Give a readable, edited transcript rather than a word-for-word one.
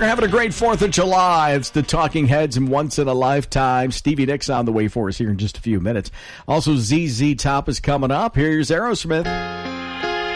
you're having a great 4th of July. It's the Talking Heads and Once in a Lifetime. Stevie Nicks on the way for us here in just a few minutes. Also, ZZ Top is coming up. Here's Aerosmith.